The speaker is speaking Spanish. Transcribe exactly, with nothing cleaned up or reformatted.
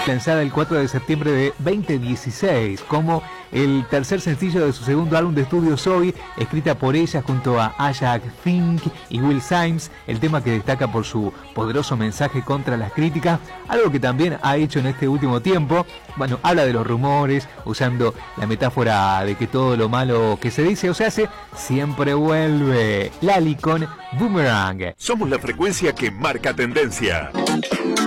lanzada el cuatro de septiembre de veinte dieciséis como el tercer sencillo de su segundo álbum de estudio Zoe, escrita por ella junto a Ajak Fink y Will Symes, el tema que destaca por su poderoso mensaje contra las críticas, algo que también ha hecho en este último tiempo. Bueno, habla de los rumores, usando la metáfora de que todo lo malo que se dice o se hace, siempre vuelve. Lali con Boomerang. Somos la frecuencia que marca tendencia.